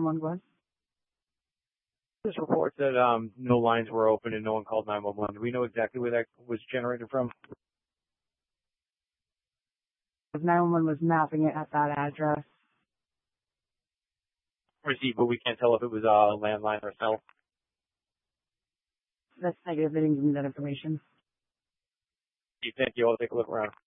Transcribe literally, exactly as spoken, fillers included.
Someone was. This report that um, no lines were open and no one called nine one one. Do we know exactly where that was generated from? nine one one was mapping it at that address. Received, but we can't tell if it was a uh, landline or cell. That's negative. They didn't give me that information. Thank you. I'll take a look around.